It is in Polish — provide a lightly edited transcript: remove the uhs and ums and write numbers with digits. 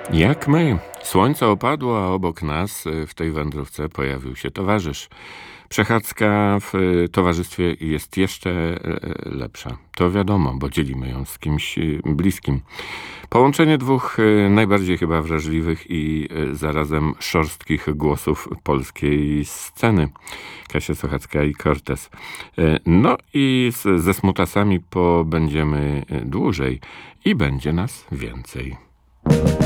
Jak my. Słońce opadło, a obok nas w tej wędrówce pojawił się towarzysz. Przechadzka w towarzystwie jest jeszcze lepsza. To wiadomo, bo dzielimy ją z kimś bliskim. Połączenie dwóch najbardziej chyba wrażliwych i zarazem szorstkich głosów polskiej sceny. Kasia Sochacka i Cortez. No i ze Smutasami pobędziemy dłużej i będzie nas więcej.